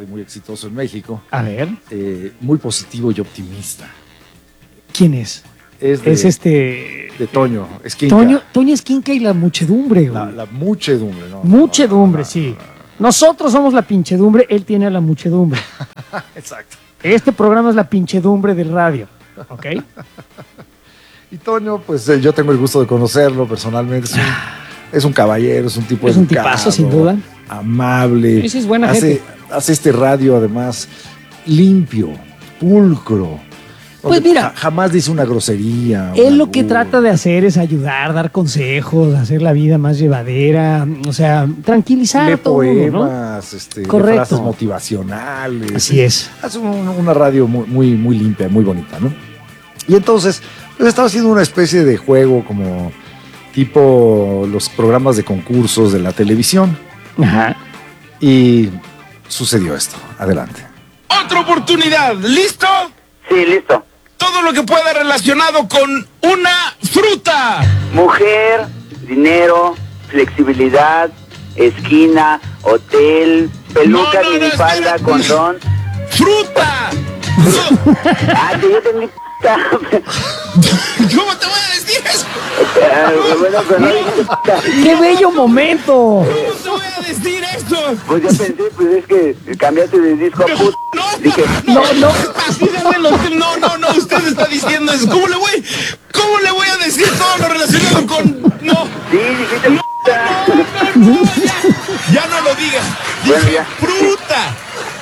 y muy exitoso en México. A ver. Muy positivo y optimista. ¿Quién es? Es de Toño Esquinca. Toño Esquinca y la muchedumbre, güey. La muchedumbre, ¿no? Muchedumbre, sí. Nosotros somos la pinchedumbre, él tiene a la muchedumbre. Exacto. Este programa es la pinchedumbre del radio, ¿ok? Y Toño, pues yo tengo el gusto de conocerlo personalmente. Es un caballero, es un tipo es un educado, tipazo, sin duda. Amable. Sí, es buena gente. Hace este radio, además, limpio, pulcro. Pues mira, jamás dice una grosería. Él lo que trata de hacer es ayudar, dar consejos, hacer la vida más llevadera, o sea, tranquilizar lee a todo el mundo, poemas, ¿no? Correcto. frases motivacionales. Así es. Hace una radio muy limpia, muy bonita, ¿no? Y entonces, pues estaba haciendo una especie de juego como tipo los programas de concursos de la televisión. Ajá. Y sucedió esto. Adelante. Otra oportunidad. ¿Listo? Sí, listo. Todo lo que pueda relacionado con una fruta. Mujer, dinero, flexibilidad, esquina, hotel, peluca, minifalda, condón. ¡Fruta! Ah, que yo tengo... ¿Cómo te voy a decir eso? ¡Qué bello momento! ¿Cómo te voy a decir eso? Pues yo pensé, pues es que cambiaste de disco a puto. Dije, No. Así no, usted está diciendo eso. ¿Cómo le voy a decir todo lo relacionado con... No. Sí, dijiste No, ya no lo digas. Bueno, Dije ya. fruta.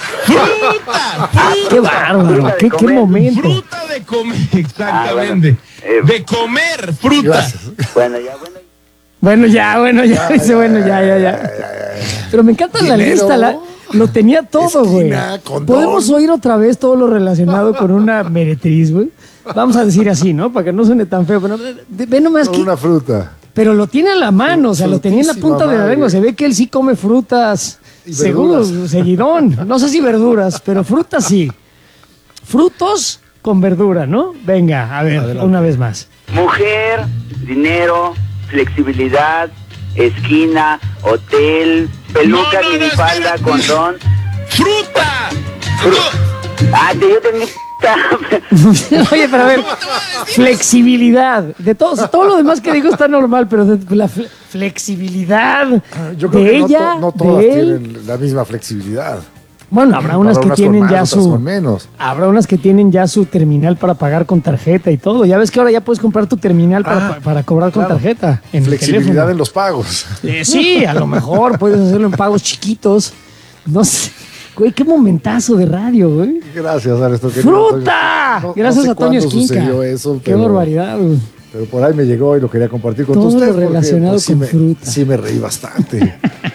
¡Qué bárbaro! ¡Qué momento! Fruta de comer, exactamente. De comer fruta. Gracias. Bueno, ya. Dice, ya. Pero me encanta la Dinero, lista, lo tenía todo, güey. esquina, condón. Podemos oír otra vez todo lo relacionado con una meretriz, güey. Vamos a decir así, ¿no? Para que no suene tan feo. Pero ve nomás Con que... una fruta. Pero lo tiene a la mano, o sea, lo tenía en la punta de la lengua. Se ve que él sí come frutas. Y Seguro, verduras. seguidón. No sé si verduras, pero frutas sí. Frutos con verdura, ¿no? Venga, a ver, Adelante. una vez más. mujer, dinero, flexibilidad, esquina, hotel, peluca, No, minifalda, espérate. condón. ¡Fruta! Ah, que yo tengo... Oye, pero a ver, flexibilidad. De todo, o sea, todo lo demás que digo está normal, pero de la flexibilidad Yo creo de que ella, no todas de él. tienen la misma flexibilidad. Bueno, habrá unas que con tienen más, ya otras su... con menos. Habrá unas que tienen ya su terminal para pagar con tarjeta y todo. Ya ves que ahora ya puedes comprar tu terminal para cobrar con claro. tarjeta. En el Flexibilidad teléfono. en los pagos. Sí, a lo mejor puedes hacerlo en pagos chiquitos. No sé. Güey, qué momentazo de radio, güey. Gracias, Alex. ¡Fruta! Gracias a Toño Esquinca. Sucedió eso, Qué barbaridad, güey. Pero por ahí me llegó y lo quería compartir con Todo usted. lo relacionado con fruta. Sí me reí bastante.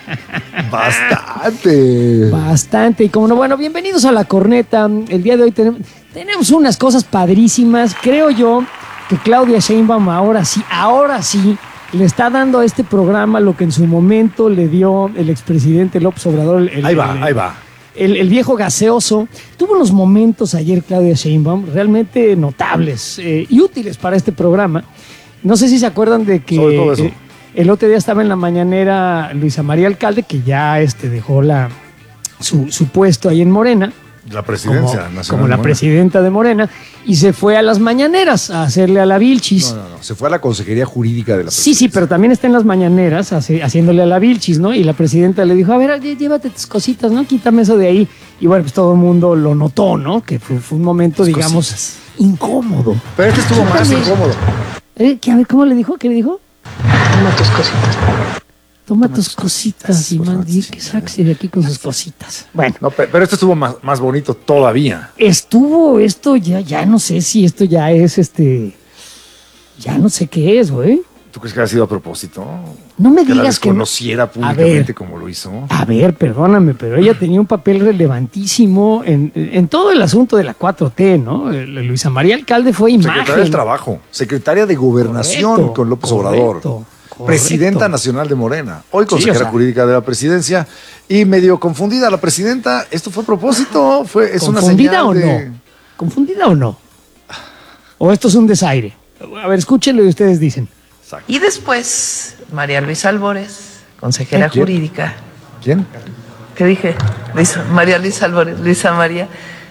Bastante. Bastante. Y como no, bueno, bienvenidos a La Corneta. El día de hoy tenemos unas cosas padrísimas. Creo yo que Claudia Sheinbaum ahora sí, le está dando a este programa lo que en su momento le dio el expresidente López Obrador. Ahí va. El viejo gaseoso. Tuvo unos momentos ayer Claudia Sheinbaum realmente notables y útiles para este programa. No sé si se acuerdan de que Sobre todo eso. el otro día estaba en la mañanera Luisa María Alcalde, que ya dejó su puesto ahí en Morena. La presidencia nacional. Como la Morena. presidenta de Morena, y se fue a las mañaneras a hacerle a la Vilchis. No. Se fue a la Consejería Jurídica de la Sí, Presidencia. pero también está en las mañaneras haciéndole a la Vilchis, ¿no? Y la presidenta le dijo, a ver, llévate tus cositas, ¿no? Quítame eso de ahí. Y bueno, pues todo el mundo lo notó, ¿no? Que fue un momento, digamos, cositas. incómodo. Pero este estuvo más También. incómodo. A ver, ¿cómo le dijo? ¿Qué le dijo? Toma tus cositas. Toma tus cositas y pues, mandi que saque de aquí con sus cositas. Bueno, No, pero este estuvo más bonito todavía. estuvo esto ya no sé si esto ya es ya no sé qué es, güey. ¿Tú crees que ha sido a propósito? No me Que la digas que no. desconociera públicamente como lo hizo. A ver, perdóname, pero ella tenía un papel relevantísimo en todo el asunto de la 4T, ¿no? Luisa María Alcalde fue imagen. Secretaria del Trabajo, secretaria de Gobernación Correcto, con López Obrador, correcto. presidenta nacional de Morena, hoy consejera o sea, jurídica de la presidencia y medio confundida la presidenta. ¿Esto fue a propósito? ¿Es una ¿Confundida señal o de...? no? ¿Confundida o no? ¿O esto es un desaire? A ver, escúchenlo y ustedes dicen. Exacto. Y después, María Luisa Albores, consejera ¿Quién? jurídica. ¿Quién? ¿Qué dije? María Luisa Albores, Luisa María.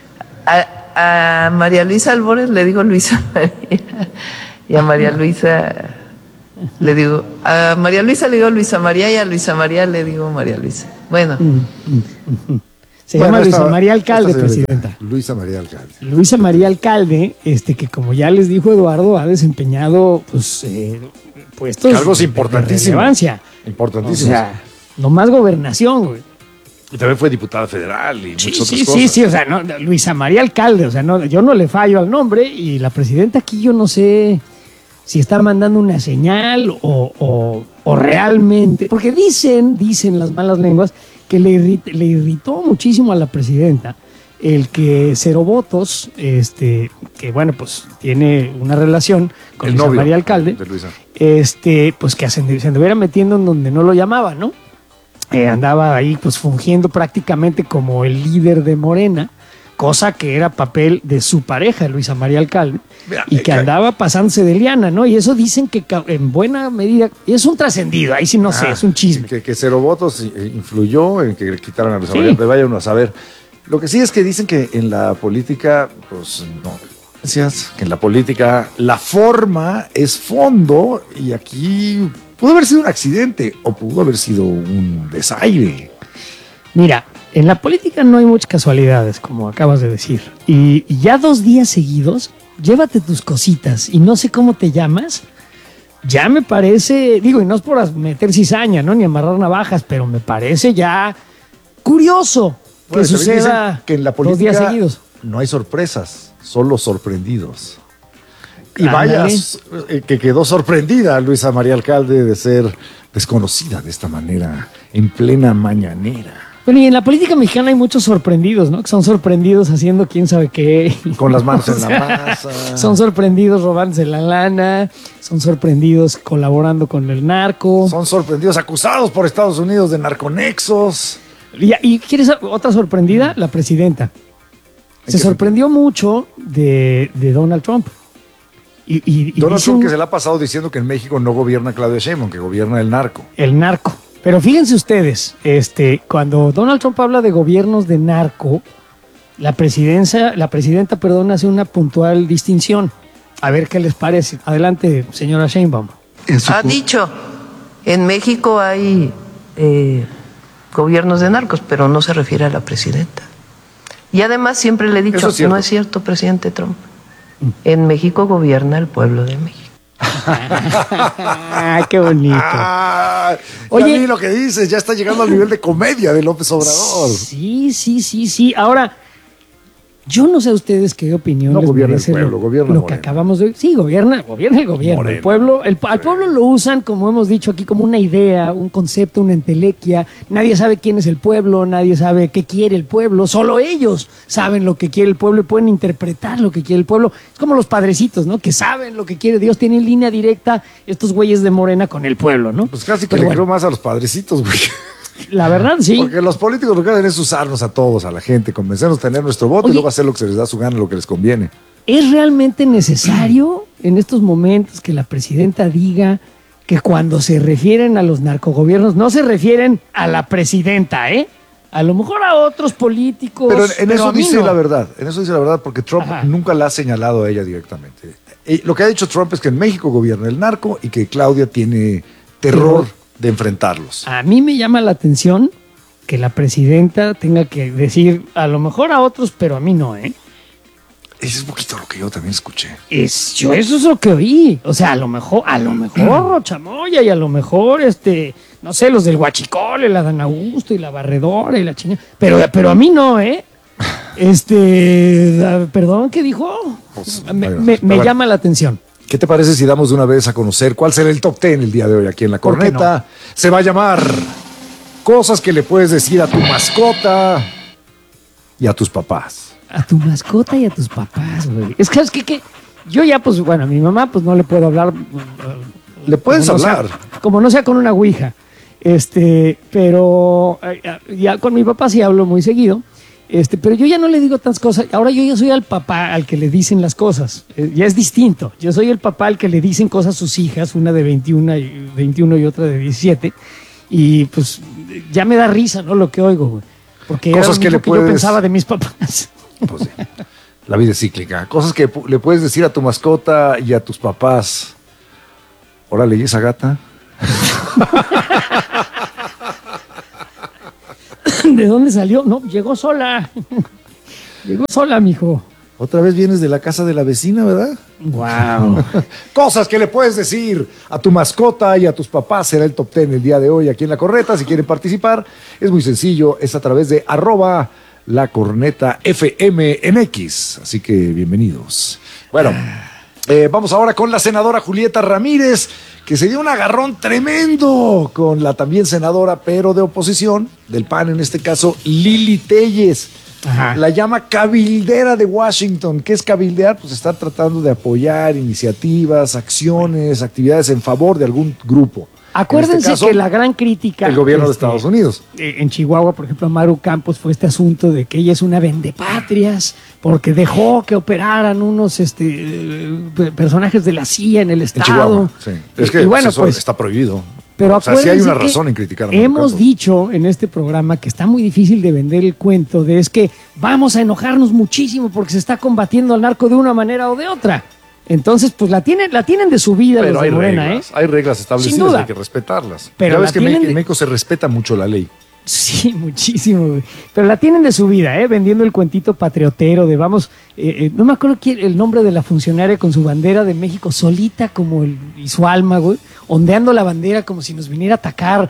A María Luisa Albores le digo Luisa María. Y a María Luisa le digo... A María Luisa le digo Luisa María y a Luisa María le digo María Luisa. Bueno. Se llama Luisa María Alcalde, presidenta. Luisa María Alcalde. Luisa María Alcalde, que como ya les dijo Eduardo, ha desempeñado pues puestos cargos importantísimos. De relevancia. Importantísimos. O sea, nomás gobernación, güey. Y también fue diputada federal y muchas otras cosas. Sí, o sea, no, Luisa María Alcalde, o sea, no, yo no le fallo al nombre y la presidenta aquí yo no sé si está mandando una señal o realmente, porque dicen las malas lenguas que le irritó muchísimo a la presidenta el que Cero Votos, que bueno, pues tiene una relación con Luisa María Alcalde, de Luisa. Pues que se anduviera metiendo en donde no lo llamaban, ¿no? Andaba ahí pues fungiendo prácticamente como el líder de Morena, cosa que era papel de su pareja, Luisa María Alcalde, y que andaba pasándose de liana, ¿no? Y eso dicen que en buena medida, y es un trascendido, ahí sí no sé, es un chisme. Que Cero Votos influyó en que le quitaran a Luisa María, pero vaya uno a saber. Lo que sí es que dicen que en la política, pues no, decías que en la política la forma es fondo y aquí pudo haber sido un accidente o pudo haber sido un desaire. Mira, en la política no hay muchas casualidades, como acabas de decir. Y ya 2 días seguidos, llévate tus cositas y no sé cómo te llamas. Ya me parece, digo, y no es por meter cizaña, ¿no? Ni amarrar navajas, pero me parece ya curioso que suceda que en la 2 días seguidos. No hay sorpresas, solo sorprendidos. Y vaya, que quedó sorprendida Luisa María Alcalde de ser desconocida de esta manera, en plena mañanera. Bueno, y en la política mexicana hay muchos sorprendidos, ¿no? Que son sorprendidos haciendo quién sabe qué. Con las manos en la masa. Son sorprendidos robándose la lana, son sorprendidos colaborando con el narco. Son sorprendidos acusados por Estados Unidos de narconexos. ¿Y quieres otra sorprendida? La presidenta. Se sorprendió mucho de Donald Trump. Y Donald Trump que se le ha pasado diciendo que en México no gobierna Claudia Sheinbaum, que gobierna el narco. El narco. Pero fíjense ustedes, cuando Donald Trump habla de gobiernos de narco, la presidenta, hace una puntual distinción. A ver qué les parece. Adelante, señora Sheinbaum. Ha dicho, en México hay gobiernos de narcos, pero no se refiere a la presidenta. Y además siempre le he dicho, no es cierto, presidente Trump. En México gobierna el pueblo de México. ¡Qué bonito! Oye, ya vi lo que dices, ya está llegando al nivel de comedia de López Obrador. Sí. Ahora, yo no sé ustedes qué opinión no les gobierna merece el pueblo, gobierna lo Morena. que acabamos de... Sí, gobierna el gobierno. Morena. El pueblo, al pueblo lo usan, como hemos dicho aquí, como una idea, un concepto, una entelequia. Nadie sabe quién es el pueblo, nadie sabe qué quiere el pueblo. Solo ellos saben lo que quiere el pueblo y pueden interpretar lo que quiere el pueblo. Es como los padrecitos, ¿no? Que saben lo que quiere Dios. Tienen línea directa estos güeyes de Morena con el pueblo, ¿no? Pues casi que le creo más a los padrecitos, güey. La verdad, sí. Porque los políticos lo que hacen es usarnos a todos, a la gente, convencernos a tener nuestro voto y luego hacer lo que se les da su gana, lo que les conviene. ¿Es realmente necesario en estos momentos que la presidenta diga que cuando se refieren a los narcogobiernos no se refieren a la presidenta, A lo mejor a otros políticos. Pero en eso dice no. la verdad. En eso dice la verdad, porque Trump nunca la ha señalado a ella directamente. Lo que ha dicho Trump es que en México gobierna el narco y que Claudia tiene terror de enfrentarlos. A mí me llama la atención que la presidenta tenga que decir a lo mejor a otros, pero a mí no, Ese es un poquito lo que yo también escuché. Eso es lo que oí. O sea, a lo mejor Chamoya y a lo mejor, no sé, los del Huachicol, el Adán Augusto y la Barredora y la chingada. Pero a mí no, perdón, ¿qué dijo? Pues, me llama la atención. ¿Qué te parece si damos de una vez a conocer cuál será el top 10 el día de hoy aquí en La Corneta? No? Se va a llamar Cosas que le puedes decir a tu mascota y a tus papás. A tu mascota y a tus papás, güey. Es que yo ya, pues, bueno, a mi mamá, pues, no le puedo hablar. Le puedes hablar. Como no sea con una ouija. Pero ya con mi papá sí hablo muy seguido. Pero yo ya no le digo tantas cosas. Ahora yo ya soy el papá al que le dicen las cosas. Ya es distinto. Yo soy el papá al que le dicen cosas a sus hijas, una de 21 y otra de 17. Y pues ya me da risa, ¿no? Lo que oigo, güey. Porque Cosas era que lo le mismo que yo puedes- pensaba de mis papás. Pues sí, la vida es cíclica. Cosas que le puedes decir a tu mascota y a tus papás. Órale, ¿y esa gata? ¿De dónde salió? No, llegó sola. Llegó sola, mijo. Otra vez vienes de la casa de la vecina, ¿verdad? Wow. Cosas que le puedes decir a tu mascota y a tus papás. Será el top 10 el día de hoy aquí en La Corneta. Si quieren participar, es muy sencillo. Es a través de @LaCornetaFMNX. Así que bienvenidos. Bueno, vamos ahora con la senadora Julieta Ramírez, que se dio un agarrón tremendo con la también senadora, pero de oposición, del PAN en este caso, Lili Téllez. Ajá. La llama cabildera de Washington. ¿Qué es cabildear? Pues estar tratando de apoyar iniciativas, acciones, actividades en favor de algún grupo. Acuérdense En este caso, que la gran crítica... el gobierno de Estados Unidos. En Chihuahua, por ejemplo, Maru Campos fue este asunto de que ella es una vendepatrias porque dejó que operaran unos personajes de la CIA en el En Estado. Chihuahua. Sí. Es que Y bueno, eso pues, está prohibido. pero o sea, sí hay acuérdense una que razón en criticar a Maru hemos Campos. dicho en este programa que está muy difícil de vender el cuento de es que vamos a enojarnos muchísimo porque se está combatiendo al narco de una manera o de otra. Entonces, pues la tienen de su vida Pero los de hay Morena, reglas, hay reglas establecidas, Sin duda. hay que respetarlas. Pero ya la ves que tienen en de- México se respeta mucho la ley. Sí, muchísimo, güey. Pero la tienen de su vida, vendiendo el cuentito patriotero de vamos, no me acuerdo el nombre de la funcionaria con su bandera de México solita y su alma, güey, ondeando la bandera como si nos viniera a atacar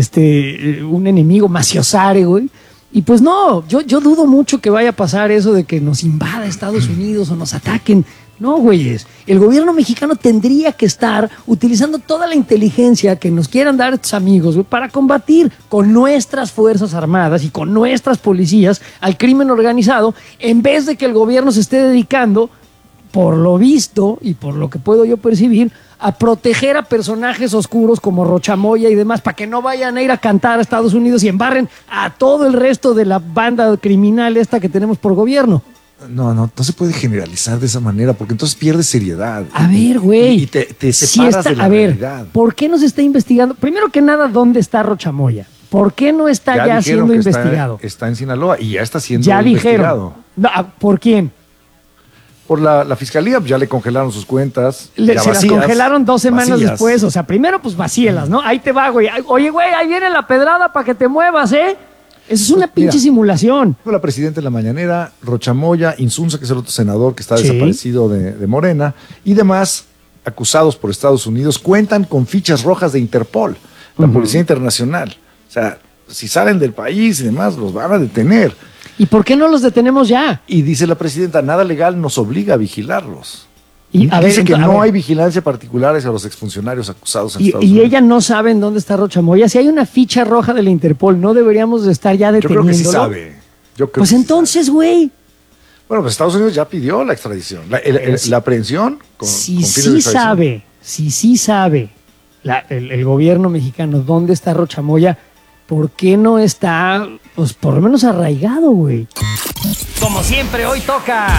un enemigo maciosare, güey. Y pues no, yo dudo mucho que vaya a pasar eso de que nos invada Estados Unidos o nos ataquen. No, güeyes. El gobierno mexicano tendría que estar utilizando toda la inteligencia que nos quieran dar estos amigos, güey, para combatir con nuestras Fuerzas Armadas y con nuestras policías al crimen organizado, en vez de que el gobierno se esté dedicando, por lo visto y por lo que puedo yo percibir, a proteger a personajes oscuros como Rochamoya y demás, para que no vayan a ir a cantar a Estados Unidos y embarren a todo el resto de la banda criminal esta que tenemos por gobierno. No se puede generalizar de esa manera, porque entonces pierdes seriedad. A ver, güey. Y te Si separas está- de la a ver, realidad. ¿por qué no se está investigando? Primero que nada, ¿dónde está Rochamoya? ¿Por qué no está ya dijeron siendo que investigado? Está en Sinaloa y ya está siendo Ya investigado. dijeron. No, ¿por quién? Por la fiscalía, ya le congelaron sus cuentas. Se ya las vacías, congelaron 2 semanas vacías. después. O sea, primero, pues vacíelas, ¿no? Ahí te va, güey. Oye, güey, ahí viene la pedrada para que te muevas, ¿eh? Eso es una pinche Mira. simulación. La presidenta en la mañanera, Rochamoya, Insunza, que es el otro senador que está Sí. desaparecido de Morena, y demás acusados por Estados Unidos, cuentan con fichas rojas de Interpol, la Policía Internacional. O sea, si salen del país y demás, los van a detener. ¿Y por qué no los detenemos ya? Y dice la presidenta, nada legal nos obliga a vigilarlos. Y, a ver, dice que entonces, a no ver. hay vigilancia particular hacia los exfuncionarios acusados en Y, Estados y Unidos. ella no sabe en dónde está Rochamoya. Si hay una ficha roja de la Interpol, ¿no deberíamos de estar ya Yo creo deteniéndolo? que sí sabe. Yo creo Pues que sí entonces, güey. Bueno, pues Estados Unidos ya pidió la extradición, la aprehensión con Si fines de sí extradición. sabe, si sí sabe el gobierno mexicano dónde está Rochamoya, ¿por qué no está, pues por lo menos arraigado, güey? Como siempre, hoy toca.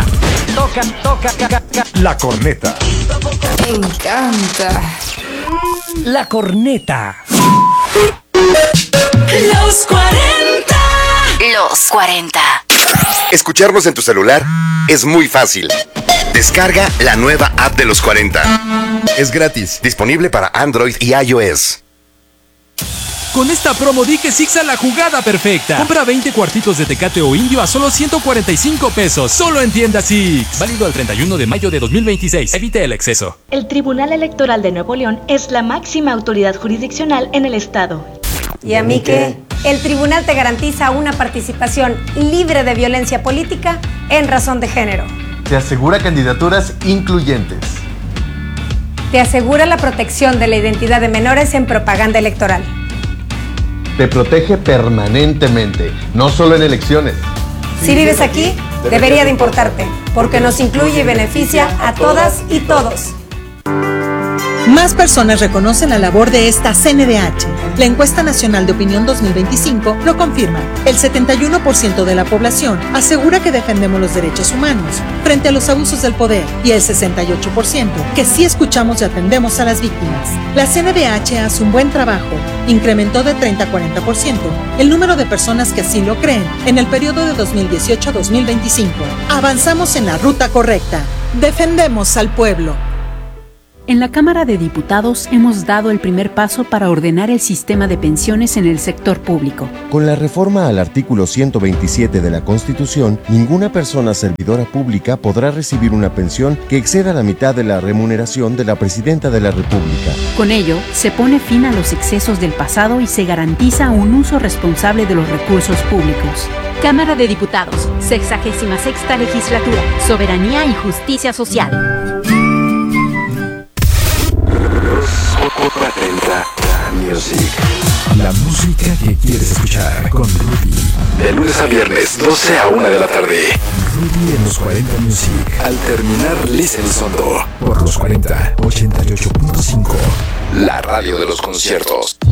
La corneta. Me encanta. La corneta. Los 40. Los 40. Escucharnos en tu celular es muy fácil. Descarga la nueva app de los 40. Es gratis, disponible para Android y iOS. Con esta promo di que Sixa la jugada perfecta. Compra 20 cuartitos de Tecate o Indio a solo 145 pesos. Solo en tienda Six. Válido al 31 de mayo de 2026. Evite el exceso. El Tribunal Electoral de Nuevo León es la máxima autoridad jurisdiccional en el estado. ¿Y a mí qué? El tribunal te garantiza una participación libre de violencia política en razón de género. Te asegura candidaturas incluyentes. Te asegura la protección de la identidad de menores en propaganda electoral. Te protege permanentemente, no solo en elecciones. Si vives aquí, debería de importarte, porque nos incluye y beneficia a todas y todos. Más personas reconocen la labor de esta CNDH. La encuesta nacional de opinión 2025 lo confirma. El 71% de la población asegura que defendemos los derechos humanos frente a los abusos del poder y el 68% que sí escuchamos y atendemos a las víctimas. La CNDH hace un buen trabajo. Incrementó de 30 a 40% el número de personas que así lo creen en el periodo de 2018 a 2025. Avanzamos en la ruta correcta. Defendemos al pueblo. En la Cámara de Diputados hemos dado el primer paso para ordenar el sistema de pensiones en el sector público. Con la reforma al artículo 127 de la Constitución, ninguna persona servidora pública podrá recibir una pensión que exceda la mitad de la remuneración de la Presidenta de la República. Con ello, se pone fin a los excesos del pasado y se garantiza un uso responsable de los recursos públicos. Cámara de Diputados, 66ª Legislatura, Soberanía y Justicia Social. Music. La música que quieres escuchar con Rudy. De lunes a viernes, 12 a 1 de la tarde. Rudy en los 40 Music. Al terminar, Listen Sondo. Por los 40, 88.5. La radio de los conciertos.